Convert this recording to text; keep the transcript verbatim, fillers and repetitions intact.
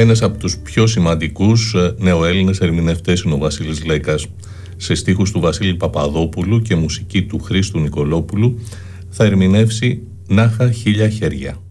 Ένας από τους πιο σημαντικούς νεοέλληνες ερμηνευτές είναι ο Βασίλης Λέκας. Σε στίχους του Βασίλη Παπαδόπουλου και μουσική του Χρήστου Νικολόπουλου θα ερμηνεύσει «Να είχα χίλια χέρια».